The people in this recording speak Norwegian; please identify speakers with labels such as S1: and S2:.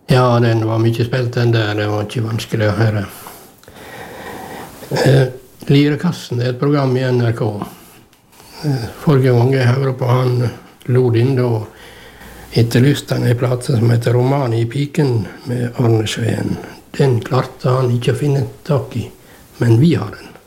S1: Ja, den var mye spilt den der, det var ikke vanskelig å høre. Lirekassen er et program i NRK. Forrige gang jeg hørte på han Lodin, da etterlyste han en plate som heter Roman i piken med Arne Sveen. Den klarte han ikke å finne tak i, men vi har den.